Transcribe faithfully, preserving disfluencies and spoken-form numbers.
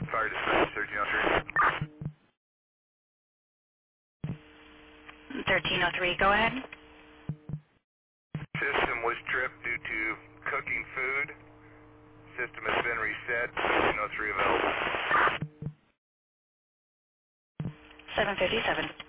Fire dispatch, thirteen oh three. thirteen oh three, go ahead. System was tripped due to cooking food. System has been reset. thirteen oh three available. seven fifty-seven.